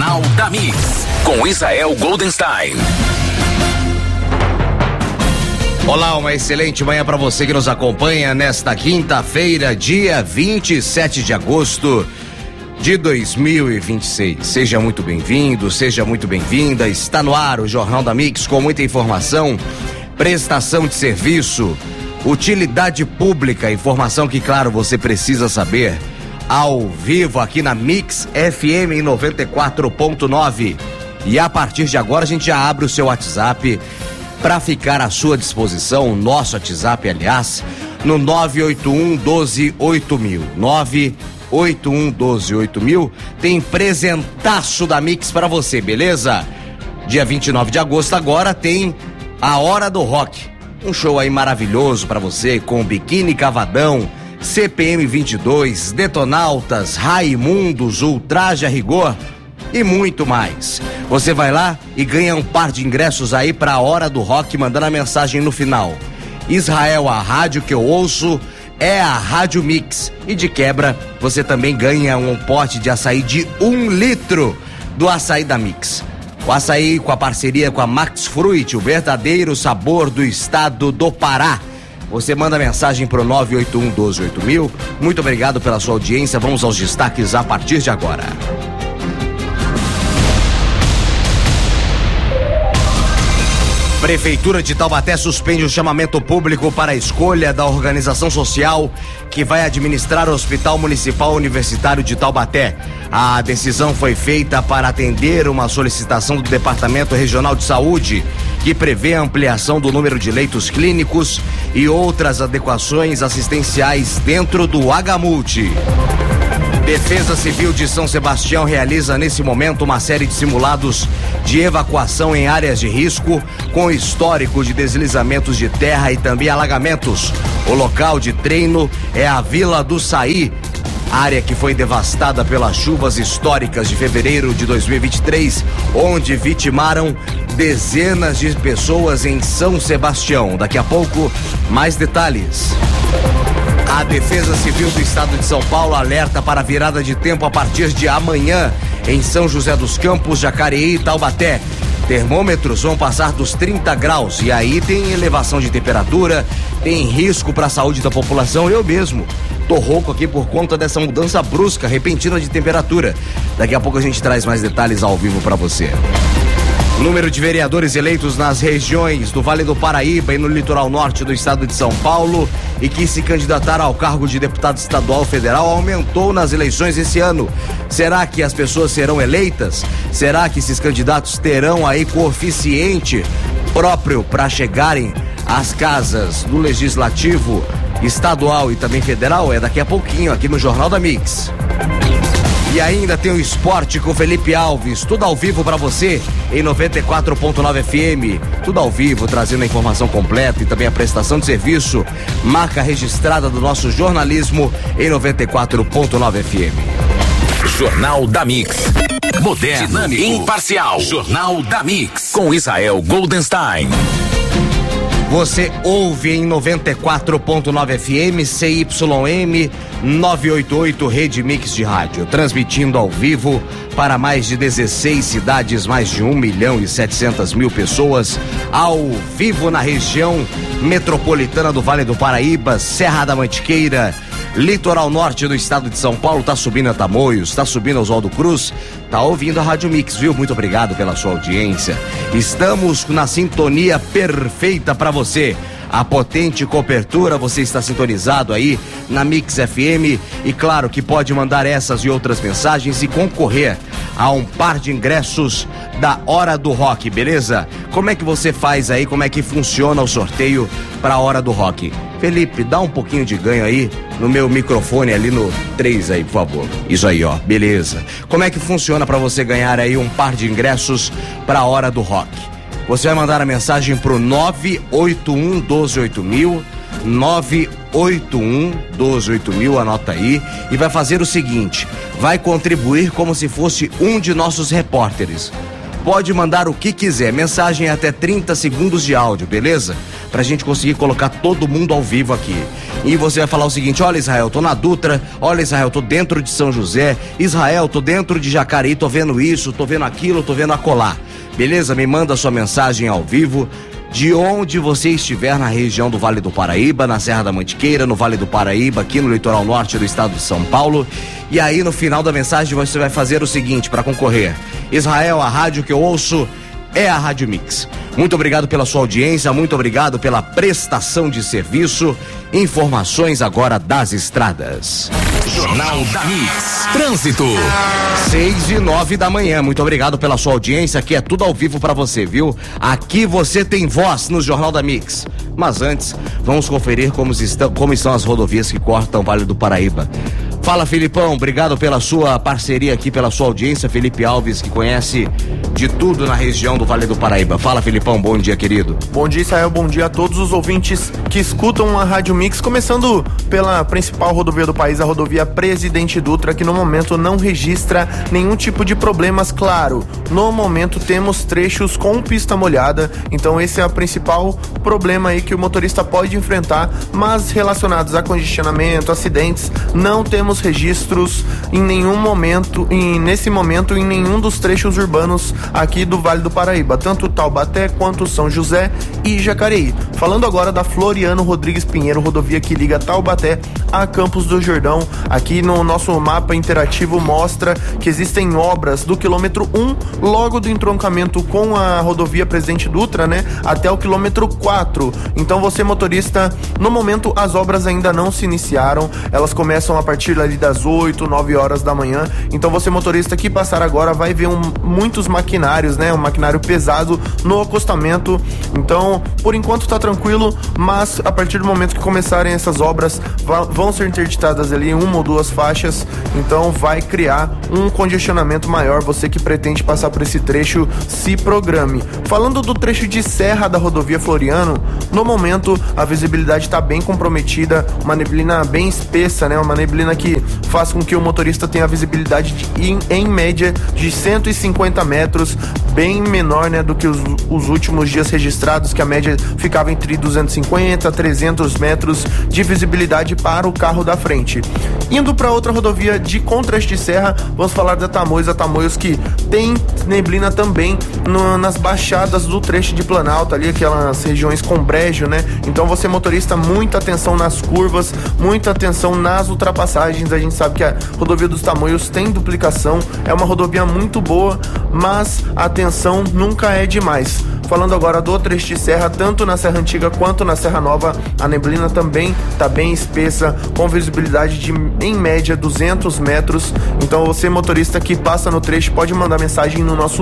Jornal da Mix, com Israel Goldenstein. Olá, uma excelente manhã para você que nos acompanha nesta quinta-feira, dia 27 de agosto de 2026. Seja muito bem-vindo, seja muito bem-vinda. Está no ar o Jornal da Mix com muita informação, prestação de serviço, utilidade pública, informação que, claro, você precisa saber. Ao vivo aqui na Mix FM em 94.9. E a partir de agora a gente já abre o seu WhatsApp para ficar à sua disposição, o nosso WhatsApp, aliás, no 981-12-8000. 981-12-8000. Tem presentaço da Mix para você, beleza? Dia 29 de agosto agora tem a Hora do Rock. Um show aí maravilhoso para você com Biquíni Cavadão, CPM 22, Detonautas, Raimundos, Ultraje a Rigor e muito mais. Você vai lá e ganha um par de ingressos aí para a Hora do Rock, mandando a mensagem no final: Israel, a rádio que eu ouço é a Rádio Mix. E de quebra, você também ganha um pote de açaí de 1 litro do açaí da Mix. O açaí com a parceria com a Max Fruit, o verdadeiro sabor do estado do Pará. Você manda mensagem pro 981-12-8000. Muito obrigado pela sua audiência. Vamos aos destaques a partir de agora. Prefeitura de Taubaté suspende o chamamento público para a escolha da organização social que vai administrar o Hospital Municipal Universitário de Taubaté. A decisão foi feita para atender uma solicitação do Departamento Regional de Saúde, que prevê a ampliação do número de leitos clínicos e outras adequações assistenciais dentro do HMulti. Defesa Civil de São Sebastião realiza nesse momento uma série de simulados de evacuação em áreas de risco, com histórico de deslizamentos de terra e também alagamentos. O local de treino é a Vila do Saí, área que foi devastada pelas chuvas históricas de fevereiro de 2023, onde vitimaram dezenas de pessoas em São Sebastião. Daqui a pouco, mais detalhes. A Defesa Civil do Estado de São Paulo alerta para a virada de tempo a partir de amanhã em São José dos Campos, Jacareí e Taubaté. Termômetros vão passar dos 30 graus e aí tem elevação de temperatura, tem risco para a saúde da população. Eu mesmo tô rouco aqui por conta dessa mudança brusca, repentina de temperatura. Daqui a pouco a gente traz mais detalhes ao vivo para você. Número de vereadores eleitos nas regiões do Vale do Paraíba e no litoral norte do estado de São Paulo e que se candidataram ao cargo de deputado estadual federal aumentou nas eleições esse ano. Será que as pessoas serão eleitas? Será que esses candidatos terão aí coeficiente próprio para chegarem às casas do Legislativo estadual e também federal? É daqui a pouquinho aqui no Jornal da Mix. E ainda tem o esporte com Felipe Alves, tudo ao vivo para você em 94.9 FM, tudo ao vivo, trazendo a informação completa e também a prestação de serviço, marca registrada do nosso jornalismo em 94.9 FM. Jornal da Mix, moderno, dinâmico, imparcial. Jornal da Mix, com Israel Goldenstein. Você ouve em 94.9 FM, CYM 988, Rede Mix de Rádio, transmitindo ao vivo para mais de 16 cidades, mais de 1.700.000 pessoas, ao vivo na região metropolitana do Vale do Paraíba, Serra da Mantiqueira, litoral norte do estado de São Paulo. Tá subindo a Tamoios, tá subindo a Oswaldo Cruz, tá ouvindo a Rádio Mix, viu? Muito obrigado pela sua audiência. Estamos na sintonia perfeita para você. A potente cobertura, você está sintonizado aí na Mix FM e claro que pode mandar essas e outras mensagens e concorrer a um par de ingressos da Hora do Rock, beleza? Como é que você faz aí, como é que funciona o sorteio para a Hora do Rock? Felipe, dá um pouquinho de ganho aí no meu microfone ali no 3 aí, por favor. Isso aí, ó, beleza. Como é que funciona para você ganhar aí um par de ingressos para a Hora do Rock? Você vai mandar a mensagem pro 981-12-8000, 981-12-8000, anota aí, e vai fazer o seguinte, vai contribuir como se fosse um de nossos repórteres. Pode mandar o que quiser, mensagem até 30 segundos de áudio, beleza? pra gente conseguir colocar todo mundo ao vivo aqui. E você vai falar o seguinte: olha, Israel, tô na Dutra, olha, Israel, tô dentro de São José, Israel, tô dentro de Jacareí, tô vendo isso, tô vendo aquilo, tô vendo acolá. Beleza? Me manda sua mensagem ao vivo de onde você estiver na região do Vale do Paraíba, na Serra da Mantiqueira, no Vale do Paraíba, aqui no litoral norte do estado de São Paulo. E aí no final da mensagem você vai fazer o seguinte para concorrer: Israel, a rádio que eu ouço é a Rádio Mix. Muito obrigado pela sua audiência, muito obrigado pela prestação de serviço. Informações agora das estradas. Jornal da Mix. Trânsito. 6:09 da manhã. Muito obrigado pela sua audiência. Aqui é tudo ao vivo pra você, viu? Aqui você tem voz no Jornal da Mix. Mas antes, vamos conferir como estão as rodovias que cortam o Vale do Paraíba. Fala, Felipão, obrigado pela sua parceria aqui, pela sua audiência. Felipe Alves, que conhece de tudo na região do Vale do Paraíba. Fala, Felipão, bom dia, querido. Bom dia, Israel, bom dia a todos os ouvintes que escutam a Rádio Mix, começando pela principal rodovia do país, a rodovia Presidente Dutra, que no momento não registra nenhum tipo de problemas, claro. No momento temos trechos com pista molhada, então esse é o principal problema aí que o motorista pode enfrentar, mas relacionados a congestionamento, acidentes, não temos registros em nenhum momento, nesse momento, em nenhum dos trechos urbanos aqui do Vale do Paraíba, tanto Taubaté quanto São José e Jacareí. Falando agora da Floriano Rodrigues Pinheiro, rodovia que liga Taubaté a Campos do Jordão. Aqui no nosso mapa interativo mostra que existem obras do quilômetro 1, logo do entroncamento com a rodovia Presidente Dutra, né, até o quilômetro 4. Então você, motorista, no momento as obras ainda não se iniciaram, elas começam a partir ali das 8, 9 horas da manhã. Então você, motorista, que passar agora vai ver muitos maquinários, né, um maquinário pesado no acostamento. Então, por enquanto tá tranquilo, mas a partir do momento que começarem essas obras, vão ser interditadas ali uma ou duas faixas, então vai criar um congestionamento maior. Você que pretende passar por esse trecho, se programe. Falando do trecho de serra da rodovia Floriano, no momento a visibilidade está bem comprometida, uma neblina bem espessa, né, uma neblina que faz com que o motorista tenha visibilidade em média de 150 metros, bem menor, né, do que os últimos dias registrados, que a média ficava entre 250 a 300 metros de visibilidade para o carro da frente. Indo para outra rodovia de contraste de serra, vamos falar da Tamoios, a Tamoios que tem neblina também nas baixadas do trecho de Planalto, ali aquelas regiões com brejo, né? Então você, motorista, muita atenção nas curvas, muita atenção nas ultrapassagens. A gente sabe que a rodovia dos Tamoios tem duplicação, é uma rodovia muito boa, mas a atenção nunca é demais. Falando agora do trecho de serra, tanto na Serra Antiga quanto na Serra Nova, a neblina também está bem espessa, com visibilidade de, em média, 200 metros. Então você, motorista que passa no trecho, pode mandar mensagem no nosso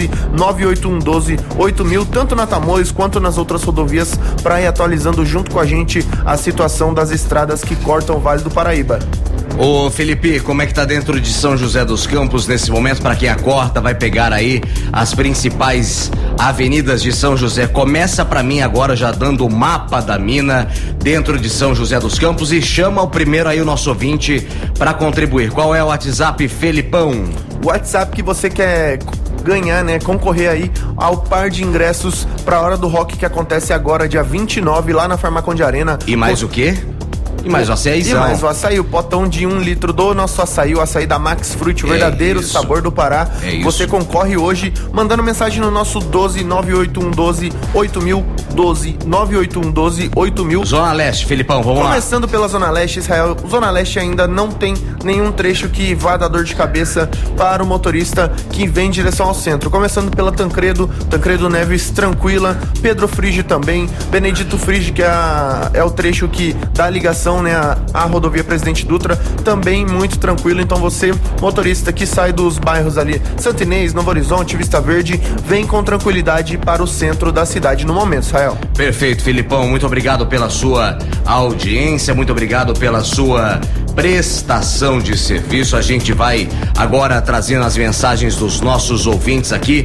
12-98112-8000, tanto na Tamoios quanto nas outras rodovias, para ir atualizando junto com a gente a situação das estradas que cortam o Vale do Paraíba. Ô Felipe, como é que tá dentro de São José dos Campos nesse momento? Para quem acorda, vai pegar aí as principais avenidas de São José. Começa para mim agora já dando o mapa da mina dentro de São José dos Campos e chama o primeiro aí, o nosso ouvinte, para contribuir. Qual é o WhatsApp, Felipão? O WhatsApp que você quer ganhar, né, concorrer aí ao par de ingressos para a Hora do Rock, que acontece agora dia 29 lá na Farmaconde Arena. E mais o quê? E mais o açaizão. E mais o açaí, o potão de 1 litro do nosso açaí, o açaí da Max Fruit, o verdadeiro sabor do Pará. Você concorre hoje mandando mensagem no nosso 12-98112-8000, 12-98112-8000. Zona Leste, Felipão, vamos lá. Começando pela Zona Leste, Israel, Zona Leste ainda não tem nenhum trecho que vá dar dor de cabeça para o motorista que vem em direção ao centro. Começando pela Tancredo Neves, tranquila, Pedro Frigi também, Benedito Frigi, que é o trecho que dá a ligação, né, a rodovia Presidente Dutra, também muito tranquilo. Então você, motorista que sai dos bairros ali, Santo Inês, Novo Horizonte, Vista Verde, vem com tranquilidade para o centro da cidade no momento, Israel. Perfeito, Felipão, muito obrigado pela sua audiência, muito obrigado pela sua prestação de serviço. A gente vai agora trazendo as mensagens dos nossos ouvintes aqui,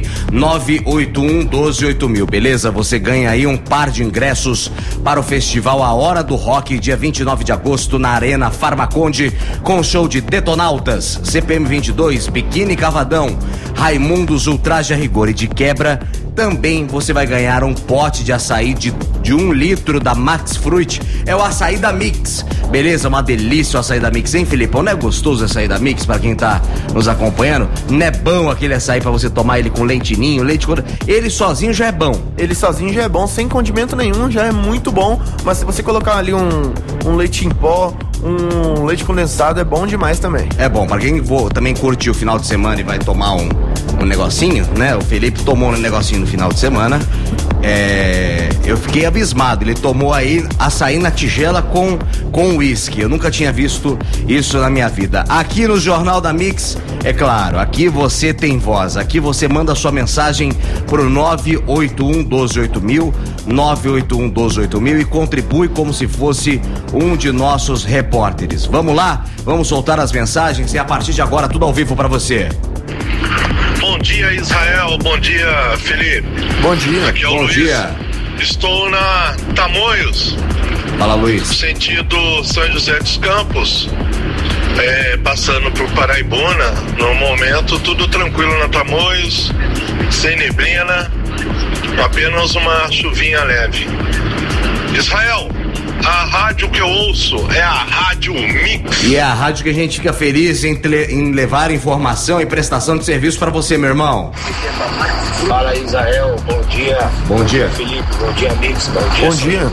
981128000, beleza? Você ganha aí um par de ingressos para o festival A Hora do Rock, dia 29 de agosto, na Arena Farmaconde, com show de Detonautas, CPM 22, Biquíni Cavadão, Raimundos, Ultraje a Rigor, e de quebra também você vai ganhar um pote de açaí de 1 litro da Max Fruit. É o açaí da Mix, beleza? Uma delícia o açaí da Mix, hein, Filipão? Não é gostoso o açaí da Mix pra quem tá nos acompanhando? Não é bom aquele açaí pra você tomar ele com leitinho, ele sozinho já é bom. Ele sozinho já é bom, sem condimento nenhum, já é muito bom, mas se você colocar ali um leite em pó, um leite condensado, é bom demais também. É bom, pra quem também curtir o final de semana e vai tomar um negocinho, né? O Felipe tomou um negocinho no final de semana. Eu fiquei abismado. Ele tomou aí açaí na tigela com uísque. Eu nunca tinha visto isso na minha vida. Aqui no Jornal da Mix, é claro, aqui você tem voz. Aqui você manda sua mensagem pro 981-128000, 981-128000 e contribui como se fosse um de nossos repórteres. Vamos lá? Vamos soltar as mensagens e a partir de agora tudo ao vivo pra você. Bom dia, Israel. Bom dia, Felipe. Bom dia. Aqui é o Luiz. Dia. Estou na Tamoios. Fala, Luiz. Sentido São José dos Campos. Passando por Paraibuna. No momento, tudo tranquilo na Tamoios. Sem neblina. Apenas uma chuvinha leve. Israel, a rádio que eu ouço é a Rádio Mix. E é a rádio que a gente fica feliz em levar informação e prestação de serviço pra você, meu irmão. Fala, Israel, bom dia. Bom dia. Felipe, bom dia, Mix, bom dia. Bom dia.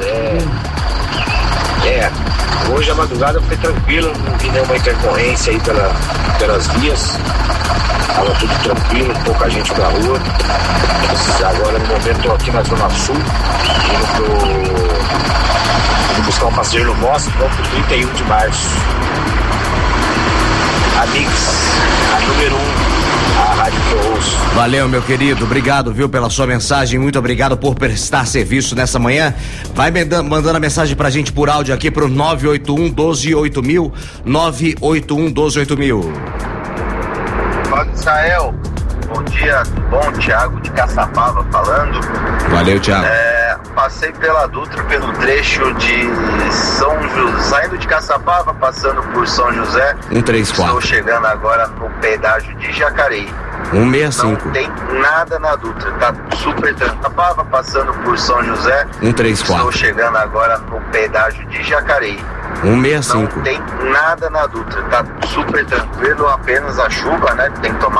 Hoje a madrugada foi tranquilo, não vi nenhuma intercorrência aí pelas vias. Tava tudo tranquilo, pouca gente pra rua. Agora no momento tô aqui na Zona Sul, indo buscar um passeio no Bosque, vamos pro 31 de março. A Mix, a número 1, a rádio que eu ouço. Valeu, meu querido, obrigado, viu, pela sua mensagem, muito obrigado por prestar serviço nessa manhã. Vai mandando a mensagem pra gente por áudio aqui pro 981-128000, 981-128000. Fala, Israel, bom dia, bom, Thiago de Caçapava falando. Valeu, Thiago. Passei pela Dutra, pelo trecho de São José, saindo de Caçapava, passando por São José. 134. Estou chegando agora no pedágio de Jacareí. 165. Não tem nada na Dutra, tá super tranquilo. Caçapava, passando por São José. 134. Estou chegando agora no pedágio de Jacareí. 165. Não tem nada na Dutra, tá super tranquilo, apenas a chuva, né? Tem que tomar